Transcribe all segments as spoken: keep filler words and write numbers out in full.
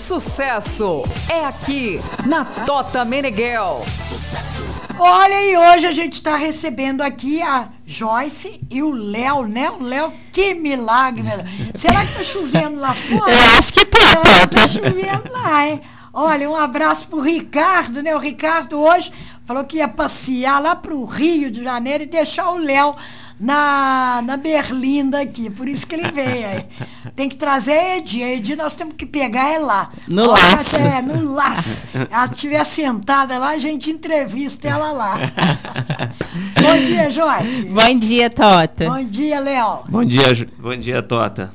sucesso é aqui na Tota Meneghel. Olha, e hoje a gente está recebendo aqui a Joyce e o Léo, né? O Léo, que milagre, né? Será que tá chovendo lá fora? Eu acho que tá, tá. Tá chovendo lá, hein? Olha, um abraço pro Ricardo, né? O Ricardo hoje falou que ia passear lá pro Rio de Janeiro e deixar o Léo na, na Berlinda aqui, por isso que ele veio aí. Tem que trazer a Edi, a Edi nós temos que pegar ela lá. No laço. É, no laço. Ela estiver sentada lá, a gente entrevista ela lá. Bom dia, Joyce. Bom dia, Tota. Bom dia, Léo. Bom dia, bom dia, Tota.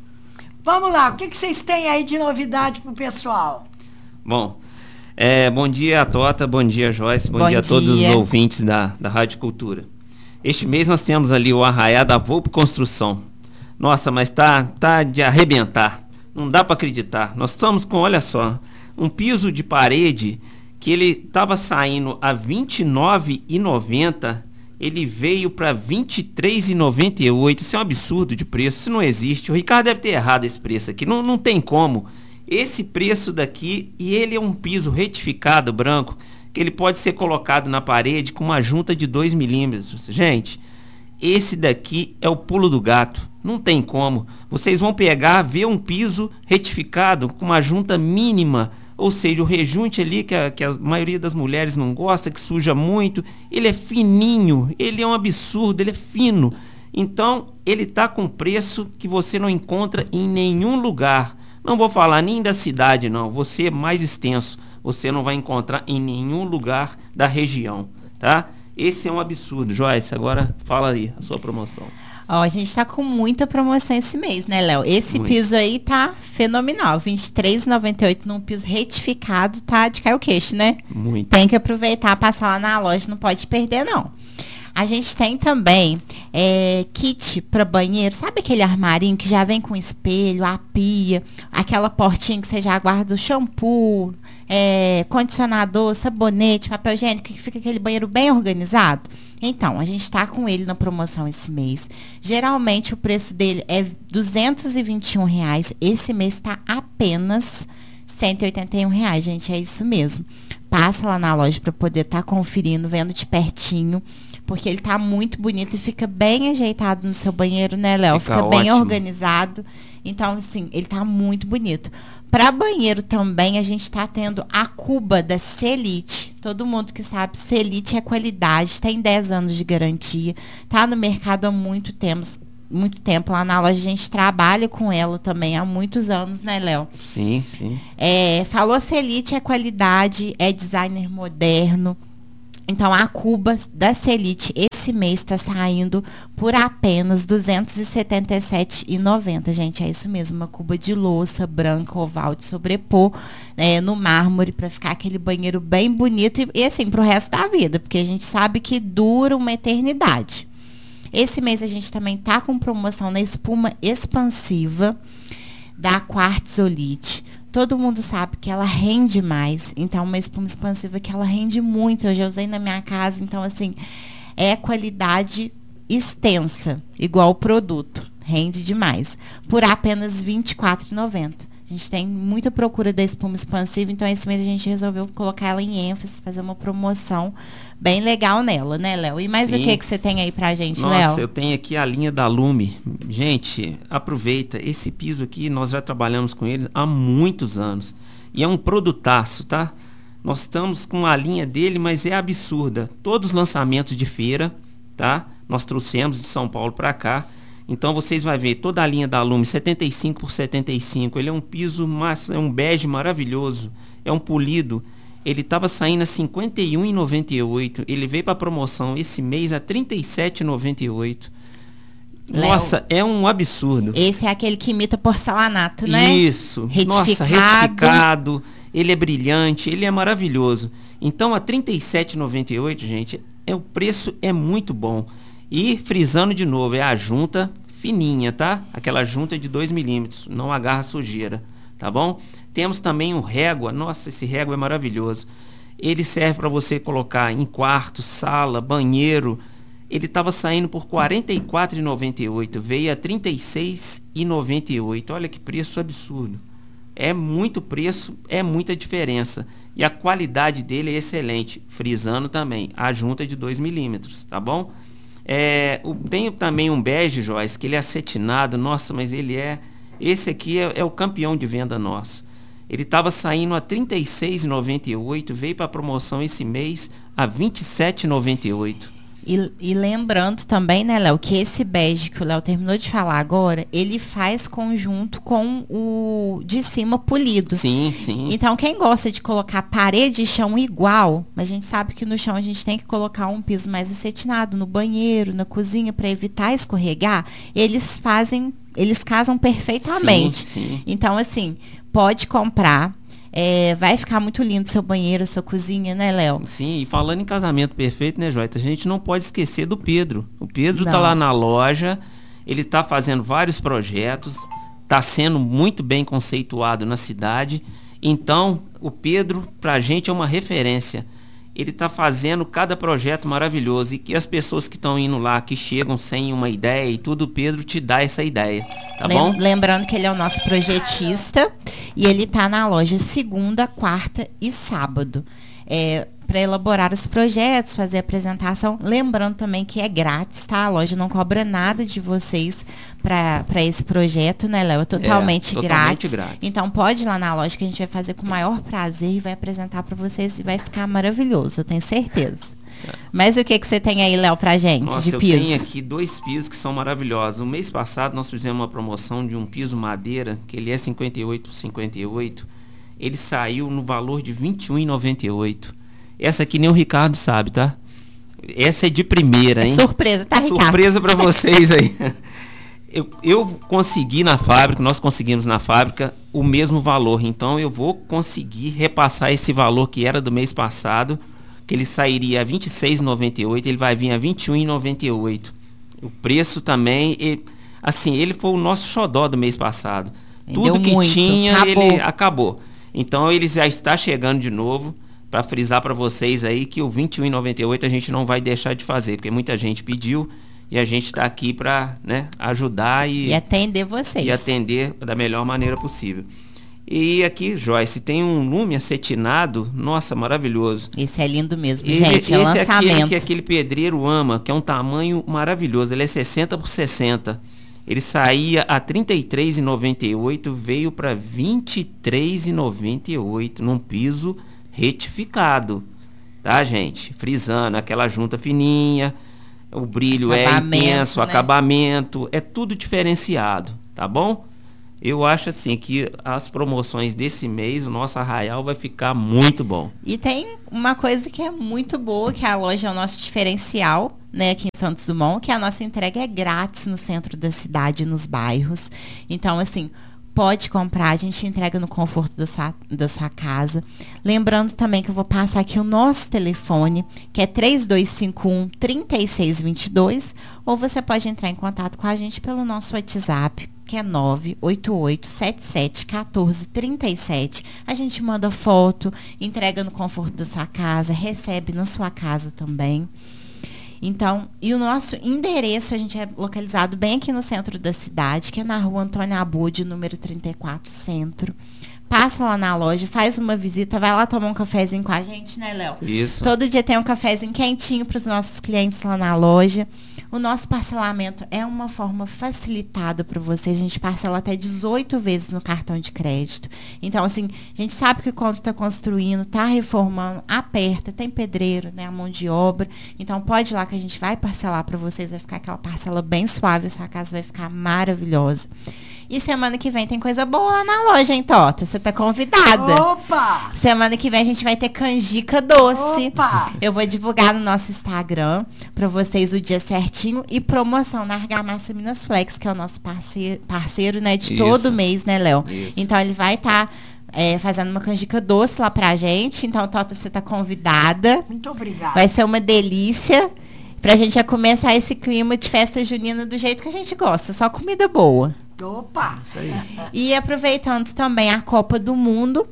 Vamos lá, o que, que vocês têm aí de novidade pro pessoal? Bom, é, bom dia, Tota, bom dia, Joyce, bom, bom dia a todos dia. os ouvintes da, da Rádio Cultura. Este mês nós temos ali o arraiá da Volpe Construção. Nossa, mas tá, tá de arrebentar. Não dá para acreditar. Nós estamos com, olha só, um piso de parede que ele estava saindo a vinte e nove reais e noventa centavos. Ele veio para vinte e três reais e noventa e oito centavos. Isso é um absurdo de preço. Isso não existe. O Ricardo deve ter errado esse preço aqui. Não, não tem como. Esse preço daqui, e ele é um piso retificado branco, que ele pode ser colocado na parede com uma junta de dois milímetros. Gente, esse daqui é o pulo do gato. Não tem como. Vocês vão pegar, ver um piso retificado com uma junta mínima, ou seja, o rejunte ali que a, que a maioria das mulheres não gosta, que suja muito, ele é fininho, ele é um absurdo, ele é fino. Então, ele está com preço que você não encontra em nenhum lugar. Não vou falar nem da cidade, não. Você é mais extenso. Você não vai encontrar em nenhum lugar da região, tá? Esse é um absurdo. Joyce, agora fala aí a sua promoção. Ó, a gente tá com muita promoção esse mês, né, Léo? Esse Muito. piso aí tá fenomenal. vinte e três reais e noventa e oito centavos num piso retificado, tá de cair o queixo, né? Muito. Tem que aproveitar, passar lá na loja, não pode perder, não. A gente tem também é, kit para banheiro. Sabe aquele armarinho que já vem com espelho, a pia, aquela portinha que você já guarda o shampoo, é, condicionador, sabonete, papel higiênico, que fica aquele banheiro bem organizado? Então, a gente está com ele na promoção esse mês. Geralmente o preço dele é duzentos e vinte e um reais. Esse mês está apenas cento e oitenta e um reais, gente. É isso mesmo. Passa lá na loja para poder estar tá conferindo, vendo de pertinho. Porque ele tá muito bonito e fica bem ajeitado no seu banheiro, né, Léo? Fica, fica bem organizado. Então, assim, ele tá muito bonito. Para banheiro também, a gente tá tendo a cuba da Celite. Todo mundo que sabe, Celite é qualidade, tem dez anos de garantia. Tá no mercado há muito tempo. Muito tempo lá na loja, a gente trabalha com ela também há muitos anos, né, Léo? Sim, sim. É, falou Celite é qualidade, é designer moderno. Então, a cuba da Celite esse mês está saindo por apenas duzentos e setenta e sete reais e noventa centavos. Gente, é isso mesmo, uma cuba de louça branca, oval, de sobrepor, né, no mármore, para ficar aquele banheiro bem bonito e, e assim, para o resto da vida, porque a gente sabe que dura uma eternidade. Esse mês a gente também tá com promoção na espuma expansiva da Quartzolite. Todo mundo sabe que ela rende mais. Então, uma espuma expansiva que ela rende muito. Eu já usei na minha casa. Então, assim, é qualidade extensa, igual o produto. Rende demais. Por apenas vinte e quatro reais e noventa centavos. A gente tem muita procura da espuma expansiva. Então, esse mês a gente resolveu colocar ela em ênfase, fazer uma promoção bem legal nela, né, Léo? E mais Sim. o que, que você tem aí pra gente, Nossa, Léo? Nossa, eu tenho aqui a linha da Lume. Gente, aproveita. Esse piso aqui, nós já trabalhamos com eles há muitos anos. E é um produtaço, tá? Nós estamos com a linha dele, mas é absurda. Todos os lançamentos de feira, tá? Nós trouxemos de São Paulo pra cá. Então vocês vão ver toda a linha da Lume, setenta e cinco por setenta e cinco. Ele é um piso, é um bege maravilhoso. É um polido. Ele estava saindo a cinquenta e um reais e noventa e oito centavos. Ele veio para promoção esse mês a trinta e sete reais e noventa e oito centavos. Nossa, é um absurdo. Esse é aquele que imita porcelanato, né? Isso. Retificado. Nossa, retificado. Ele é brilhante, ele é maravilhoso. Então, a trinta e sete reais e noventa e oito centavos, gente, é, o preço é muito bom. E, frisando de novo, é a junta fininha, tá? Aquela junta de dois milímetros, não agarra sujeira, tá bom? Temos também o régua. Nossa, esse régua é maravilhoso. Ele serve para você colocar em quarto, sala, banheiro. Ele estava saindo por quarenta e quatro reais e noventa e oito centavos, veio a trinta e seis reais e noventa e oito centavos. Olha que preço absurdo. É muito preço, é muita diferença. E a qualidade dele é excelente, frisando também, a junta é de dois milímetros, tá bom? É, o, tem também um bege, Joyce, que ele é acetinado, nossa, mas ele é... Esse aqui é, é o campeão de venda nosso. Ele estava saindo a trinta e seis reais e noventa e oito centavos, veio para promoção esse mês a vinte e sete reais e noventa e oito centavos. E, e lembrando também, né, Léo, que esse bege que o Léo terminou de falar agora, ele faz conjunto com o de cima polido. Sim, sim. Então, quem gosta de colocar parede e chão igual, mas a gente sabe que no chão a gente tem que colocar um piso mais acetinado, no banheiro, na cozinha, para evitar escorregar, eles fazem, eles casam perfeitamente. Sim, sim. Então, assim, pode comprar. É, vai ficar muito lindo seu banheiro, sua cozinha, né, Léo? Sim, e falando em casamento perfeito, né, Joyce? A gente não pode esquecer do Pedro. O Pedro Não. tá lá na loja, ele tá fazendo vários projetos, tá sendo muito bem conceituado na cidade. Então, o Pedro, pra gente, é uma referência. Ele tá fazendo cada projeto maravilhoso. E que as pessoas que estão indo lá, que chegam sem uma ideia e tudo, o Pedro te dá essa ideia. Tá Lem- bom? Lembrando que ele é o nosso projetista e ele tá na loja segunda, quarta e sábado. É, para elaborar os projetos, fazer a apresentação. Lembrando também que é grátis, tá? A loja não cobra nada de vocês para esse projeto, né, Léo? É totalmente, É, totalmente grátis. grátis. Então pode ir lá na loja que a gente vai fazer com o maior prazer e vai apresentar para vocês e vai ficar maravilhoso, eu tenho certeza. Mas o que que você tem aí, Léo, pra gente, Nossa, de eu piso? tenho aqui dois pisos que são maravilhosos. No mês passado nós fizemos uma promoção de um piso madeira, que ele é cinquenta e oito por cinquenta e oito. Ele saiu no valor de vinte e um reais e noventa e oito centavos. Essa aqui nem o Ricardo sabe, tá? Essa é de primeira, É hein? surpresa, tá, Ricardo? Surpresa pra vocês aí. Eu, eu consegui na fábrica, nós conseguimos na fábrica o mesmo valor. Então eu vou conseguir repassar esse valor que era do mês passado, que ele sairia a vinte e seis reais e noventa e oito centavos, ele vai vir a vinte e um reais e noventa e oito centavos. O preço também, ele, assim, ele foi o nosso xodó do mês passado. Vendeu Tudo que muito, tinha, acabou. ele acabou. Então ele já está chegando de novo para frisar para vocês aí que o vinte e um reais e noventa e oito centavos a gente não vai deixar de fazer, porque muita gente pediu e a gente está aqui para, né, ajudar e, E atender vocês. e atender da melhor maneira possível. E aqui, Joyce, tem um lume acetinado, nossa, maravilhoso. Esse é lindo mesmo, Ele- gente. É esse é aquele lançamento. que aquele pedreiro ama, que é um tamanho maravilhoso. Ele é sessenta por sessenta. Ele saía a trinta e três reais e noventa e oito centavos, veio para vinte e três reais e noventa e oito centavos, num piso retificado. Tá, gente? Frisando, aquela junta fininha, o brilho é Acabamento, intenso, o né? acabamento, é tudo diferenciado, tá bom? Eu acho assim que as promoções desse mês, o nosso arraial vai ficar muito bom. E tem uma coisa que é muito boa, que a loja é o nosso diferencial, né, aqui em Santos Dumont, que a nossa entrega é grátis no centro da cidade, nos bairros. Então, assim, pode comprar, a gente entrega no conforto da sua, da sua casa. Lembrando também que eu vou passar aqui o nosso telefone, que é três dois cinco um, três seis dois dois, ou você pode entrar em contato com a gente pelo nosso WhatsApp, que é nove oito oito sete sete um quatro três sete. A gente manda foto, entrega no conforto da sua casa, recebe na sua casa também. Então, e o nosso endereço, a gente é localizado bem aqui no centro da cidade, que é na rua Antônio Abud, número trinta e quatro, Centro. Passa lá na loja, faz uma visita, vai lá tomar um cafezinho com a gente, né, Léo? Isso. Todo dia tem um cafezinho quentinho para os nossos clientes lá na loja. O nosso parcelamento é uma forma facilitada para você. A gente parcela até dezoito vezes no cartão de crédito. Então, assim, a gente sabe que quando está construindo, está reformando, aperta, tem pedreiro, né, a mão de obra. Então, pode ir lá que a gente vai parcelar para vocês. Vai ficar aquela parcela bem suave, a sua casa vai ficar maravilhosa. E semana que vem tem coisa boa lá na loja, hein, Tota? Você tá convidada. Opa! Semana que vem a gente vai ter canjica doce. Opa! Eu vou divulgar no nosso Instagram pra vocês o dia certinho e promoção na Argamassa Minas Flex, que é o nosso parceiro, parceiro né, de Isso. todo mês, né, Léo? Isso. Então ele vai estar fazendo uma canjica doce lá pra gente. Então, Tota, você tá convidada. Muito obrigada. Vai ser uma delícia pra gente já começar esse clima de festa junina do jeito que a gente gosta. Só comida boa. Opa! Isso aí. E aproveitando também a Copa do Mundo,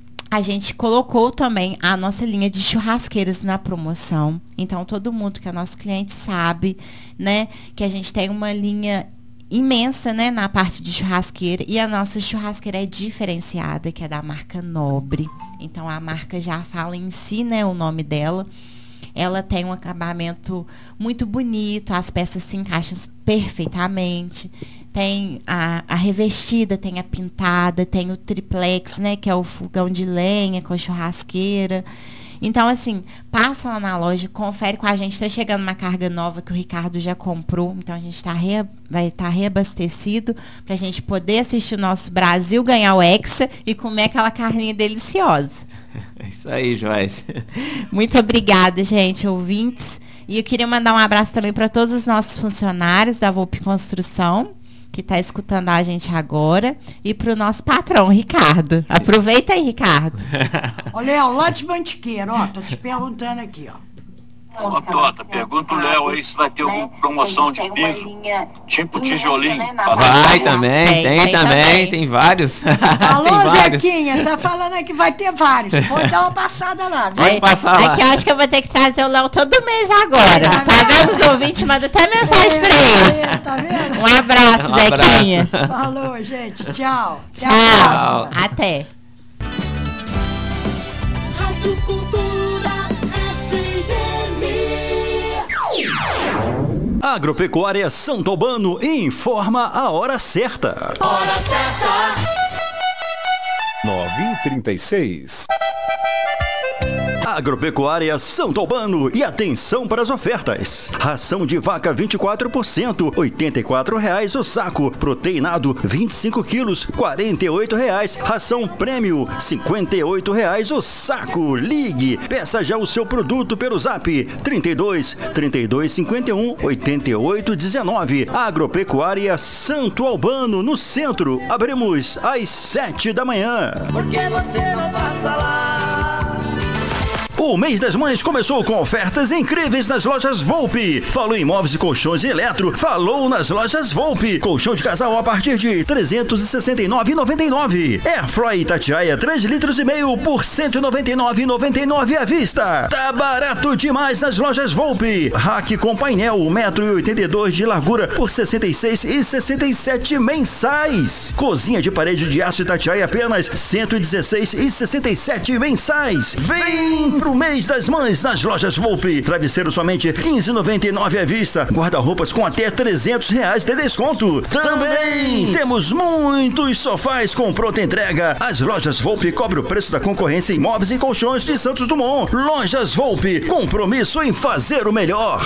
a gente colocou também a nossa linha de churrasqueiras na promoção. Então, todo mundo que é nosso cliente sabe, né, que a gente tem uma linha imensa, né, na parte de churrasqueira, e a nossa churrasqueira é diferenciada, que é da marca Nobre. Então a marca já fala em si, né, o nome dela. Ela tem um acabamento muito bonito, as peças se encaixam perfeitamente. Tem a, a revestida, tem a pintada, tem o triplex, né, que é o fogão de lenha com a churrasqueira. Então, assim, passa lá na loja, confere com a gente. Está chegando uma carga nova que o Ricardo já comprou. Então, a gente tá re, vai estar tá reabastecido para a gente poder assistir o nosso Brasil ganhar o Hexa e comer aquela carninha deliciosa. É isso aí, Joyce. Muito obrigada, gente, ouvintes. E eu queria mandar um abraço também para todos os nossos funcionários da Volpe Construção, que está escutando a gente agora, e para o nosso patrão, Ricardo. Aproveita aí, Ricardo. Ô, Léo, lá de Mantiqueira, ó, tô te perguntando aqui, ó. Ô, Tota, pergunta o Léo aí se vai ter alguma promoção de piso, tipo tijolinho. Vai também, tem, tem, tem também, também, tem vários. Falou, tem vários. Zequinha, tá falando aqui que vai ter vários. Pode dar uma passada lá, viu? Pode passar lá. Aqui eu acho que eu vou ter que trazer o Léo todo mês agora. Tá Tá vendo? Os ouvintes mandam até mensagem pra ele. É, tá vendo? Um abraço, Um abraço. Zequinha. Falou, gente. Tchau. Até a Tchau. próxima. Até. Rádio Cultura F M. Agropecuária Santo Albano informa a hora certa. Hora certa. nove e trinta e seis. Agropecuária Santo Albano, e atenção para as ofertas. Ração de vaca vinte e quatro por cento, oitenta e quatro reais o saco. Proteinado vinte e cinco quilos, quarenta e oito reais. Ração prêmio cinquenta e oito reais o saco. Ligue, peça já o seu produto pelo Zap trinta e dois, trinta e dois, cinquenta e um, oitenta e oito, dezenove. Agropecuária Santo Albano, no centro. Abrimos às sete da manhã. Por que você não passa lá? O mês das mães começou com ofertas incríveis nas lojas Volpe. Falou em móveis e colchões e eletro, falou nas lojas Volpe. Colchão de casal a partir de trezentos e sessenta e nove reais e noventa e nove centavos. Airfry Itatiaia três litros e meio por cento e noventa e nove reais e noventa e nove centavos à vista. Tá barato demais nas lojas Volpe. Rack com painel um metro e oitenta e dois de largura por sessenta e seis reais e sessenta e sete centavos mensais. Cozinha de parede de aço Itatiaia apenas cento e dezesseis reais e sessenta e sete centavos mensais. Vem pro mês das mães nas lojas Volpe. Travesseiro somente quinze reais e noventa e nove centavos à vista. Guarda-roupas com até trezentos reais de desconto. Também temos muitos sofás com pronta entrega. As lojas Volpe cobrem o preço da concorrência em móveis e colchões de Santos Dumont. Lojas Volpe, compromisso em fazer o melhor.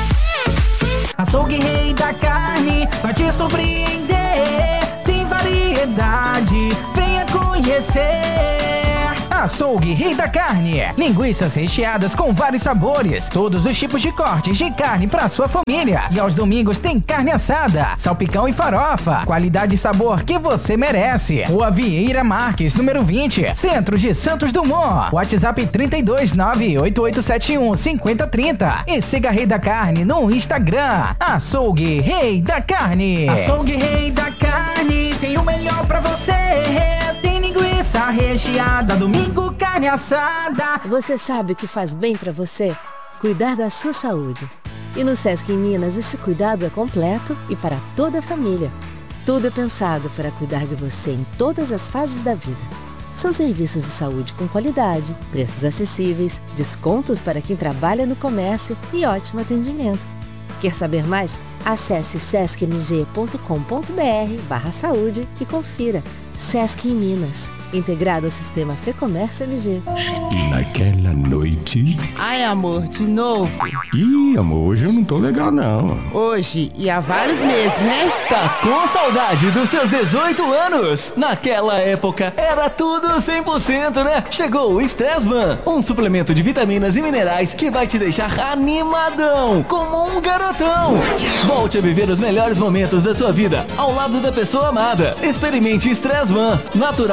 Açougue Rei da Carne vai te surpreender. Tem variedade, venha conhecer. Açougue Rei da Carne. Linguiças recheadas com vários sabores. Todos os tipos de cortes de carne para sua família. E aos domingos tem carne assada, salpicão e farofa. Qualidade e sabor que você merece. Rua Vieira Marques, número vinte, Centro de Santos Dumont. WhatsApp trinta e dois, nove oito oito sete um, cinco zero três zero. E siga Rei da Carne no Instagram. Açougue Rei da Carne. Açougue Rei da Carne tem o melhor pra você. Tem linguiça recheada, domingo carne assada. Você sabe o que faz bem pra você? Cuidar da sua saúde. E no Sesc em Minas esse cuidado é completo e para toda a família. Tudo é pensado para cuidar de você em todas as fases da vida. São serviços de saúde com qualidade, preços acessíveis, descontos para quem trabalha no comércio e ótimo atendimento. Quer saber mais? Acesse sescmg ponto com ponto br barra saúde e confira. Sesc em Minas, integrado ao sistema Fecomércio M G. E naquela noite... Ai, amor, de novo? Ih, amor, hoje eu não tô legal, não. Hoje e há vários meses, né? Tá com saudade dos seus dezoito anos? Naquela época era tudo cem por cento, né? Chegou o Stressman, um suplemento de vitaminas e minerais que vai te deixar animadão, como um garotão. Volte a viver os melhores momentos da sua vida ao lado da pessoa amada. Experimente Stressman, natural,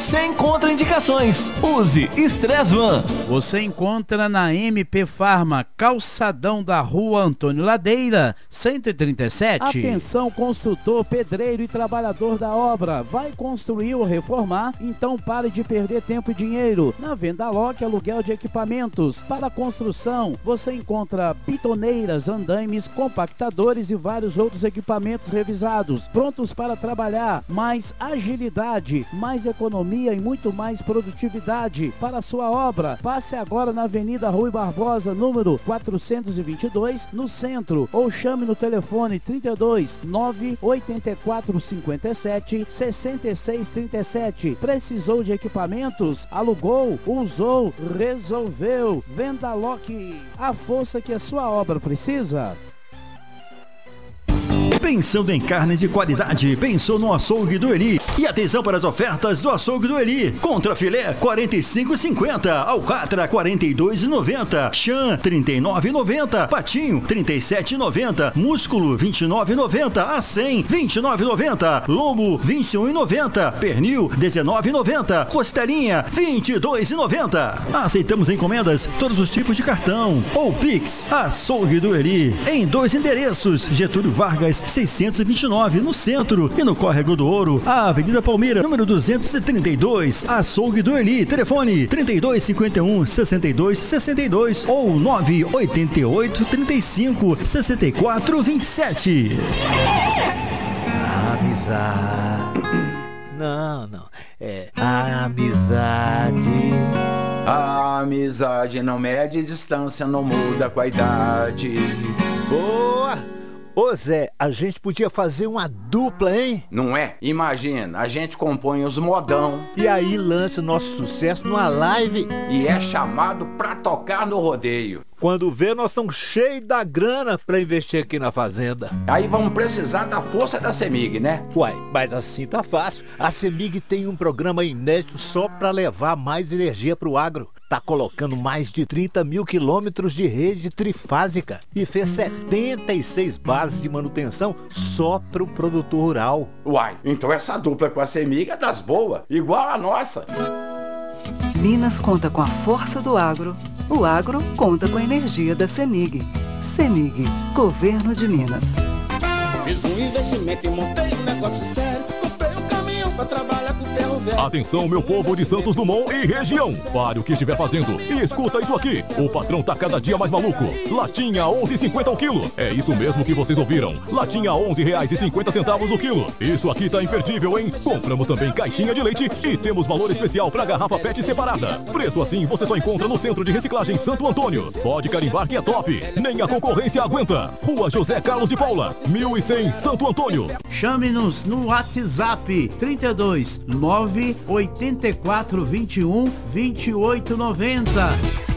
sem contraindicações. Use Estressvan. Você encontra na M P Farma, calçadão da Rua Antônio Ladeira, cento e trinta e sete. Atenção, construtor, pedreiro e trabalhador da obra. Vai construir ou reformar? Então pare de perder tempo e dinheiro. Na Vendaloc, aluguel de equipamentos. Para construção, você encontra bitoneiras, andaimes, compactadores e vários outros equipamentos revisados, prontos para trabalhar. Mais agilidade, mais economia e muito mais produtividade para a sua obra. Passe agora na Avenida Rui Barbosa, número quatrocentos e vinte e dois, no centro, ou chame no telefone trinta e dois, nove oito quatro cinco sete, seis seis três sete. Precisou de equipamentos? Alugou, usou, resolveu. Vendaloc, a força que a sua obra precisa. Pensando em carne de qualidade, pensou no açougue do Eli. E atenção para as ofertas do açougue do Eli. Contra filé, quarenta e cinco reais e cinquenta centavos. Alcatra, quarenta e dois reais e noventa centavos. Chã, trinta e nove reais e noventa centavos. Patinho, trinta e sete reais e noventa centavos. Músculo, vinte e nove reais e noventa centavos. A cem, vinte e nove reais e noventa centavos. Lombo, vinte e um reais e noventa centavos. Pernil, dezenove reais e noventa centavos. Costelinha, vinte e dois reais e noventa centavos. Aceitamos encomendas, todos os tipos de cartão ou Pix. Açougue do Eli, em dois endereços: Getúlio Vargas, seiscentos e vinte e nove, no centro, e no Córrego do Ouro, a Avenida Palmeira, número duzentos e trinta e dois. Açougue do Eli, telefone trinta e dois, cinquenta e um, sessenta e dois, sessenta e dois ou nove oito oito, trinta e cinco, sessenta e quatro, vinte e sete. Amizade. Não, não. É amizade. A amizade não mede distância, não muda com a idade. Boa! Ô Zé, a gente podia fazer uma dupla, hein? Não é? Imagina, a gente compõe os modão. E aí lança o nosso sucesso numa live. E é chamado pra tocar no rodeio. Quando vê, nós estamos cheios da grana pra investir aqui na fazenda. Aí vamos precisar da força da CEMIG, né? Uai, mas assim tá fácil. A CEMIG tem um programa inédito só pra levar mais energia pro agro. Tá colocando mais de trinta mil quilômetros de rede trifásica e fez setenta e seis bases de manutenção só pro produtor rural. Uai, então essa dupla com a CEMIG é das boas, igual a nossa. Minas conta com a força do agro. O agro conta com a energia da CEMIG. CEMIG, Governo de Minas. Fiz um investimento e montei um negócio sério. Comprei um caminhão pra trabalhar com ferro velho. Atenção, meu povo de Santos Dumont e região. Pare o que estiver fazendo e escuta isso aqui. O patrão tá cada dia mais maluco. Latinha onze reais e cinquenta centavos o quilo. É isso mesmo que vocês ouviram. Latinha onze reais e cinquenta centavos o quilo. Isso aqui tá imperdível, hein? Compramos também caixinha de leite e temos valor especial pra garrafa P E T separada. Preço assim você só encontra no Centro de Reciclagem Santo Antônio. Pode carimbar que é top. Nem a concorrência aguenta. Rua José Carlos de Paula, mil e cem, Santo Antônio. Chame-nos no WhatsApp trinta e dois, nove oito quatro, vinte e um, vinte e oito noventa.